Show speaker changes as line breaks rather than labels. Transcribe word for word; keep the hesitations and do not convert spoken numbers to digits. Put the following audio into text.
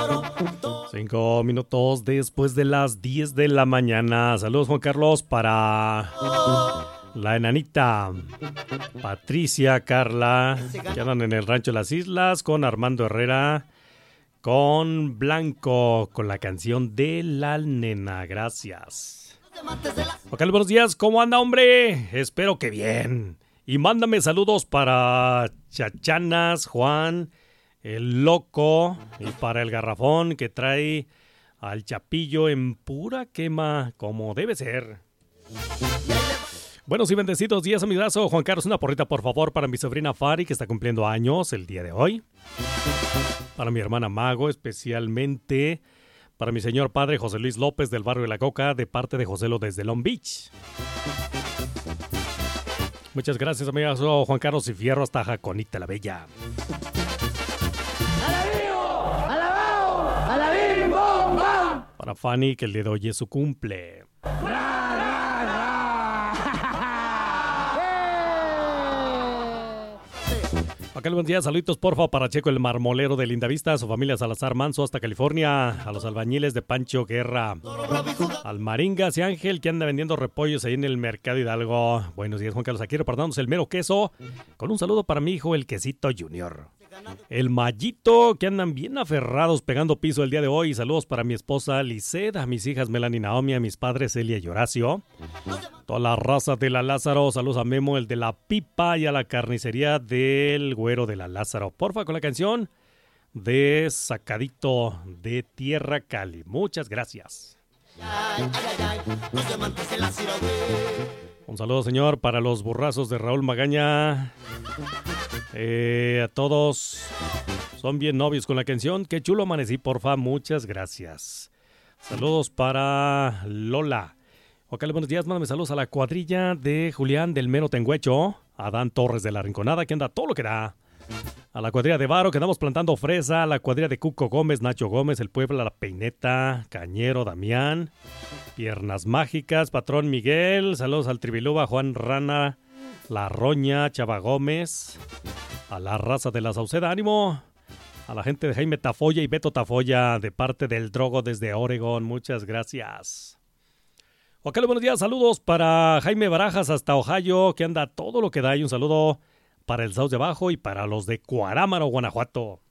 Cinco minutos después de las diez de la mañana. Saludos, Juan Carlos, para la enanita Patricia, Carla, que andan en el Rancho de las Islas, con Armando Herrera, con Blanco, con la canción de la nena. Gracias. Ok, buenos días, ¿cómo anda, hombre? Espero que bien. Y mándame saludos para Chachanas, Juan, el Loco, y para el Garrafón, que trae al Chapillo en pura quema, como debe ser. Buenos y bendecidos días, amigazo. Juan Carlos, una porrita, por favor, para mi sobrina Fari, que está cumpliendo años el día de hoy. Para mi hermana Mago, especialmente para mi señor padre José Luis López del barrio de La Coca, de parte de Joselo desde Long Beach. Muchas gracias, amigazo Juan Carlos, y fierro hasta Jaconita la Bella. Para Fanny, que el día de hoy es su cumple. Acá buen día, saluditos porfa para Checo el marmolero de Lindavista, a su familia Salazar Manso hasta California, a los albañiles de Pancho Guerra, al Maringas y Ángel que anda vendiendo repollos ahí en el Mercado Hidalgo. Buenos días, Juan Carlos, aquí reportándose el mero queso, con un saludo para mi hijo el Quesito Junior. El Mayito, que andan bien aferrados pegando piso el día de hoy. Saludos para mi esposa Lisset, a mis hijas Melanie y Naomi, a mis padres Elia y Horacio. Toda la raza de la Lázaro. Saludos a Memo, el de la pipa, y a la carnicería del Güero de la Lázaro. Porfa, con la canción de Sacadito de Tierra Cali. Muchas gracias. Un saludo, señor, para los burrazos de Raúl Magaña. Eh, a todos son bien novios con la canción. Qué chulo amanecí, porfa. Muchas gracias. Saludos para Lola. Ok, buenos días. Mándame saludos a la cuadrilla de Julián del Mero Tengüecho. A Dan Torres de la Rinconada, que anda todo lo que da. A la cuadrilla de Varo, que andamos plantando fresa. A la cuadrilla de Cuco Gómez, Nacho Gómez, el Puebla, la Peineta, Cañero, Damián. Piernas Mágicas, Patrón Miguel. Saludos al Tribiluba, Juan Rana, La Roña, Chava Gómez. A la raza de la Sauceda, ánimo. A la gente de Jaime Tafoya y Beto Tafoya, de parte del Drogo desde Oregón. Muchas gracias. Ok, buenos días. Saludos para Jaime Barajas hasta Ohio, que anda todo lo que da. Y un saludo para el Sauce de Abajo y para los de Cuarámaro, Guanajuato.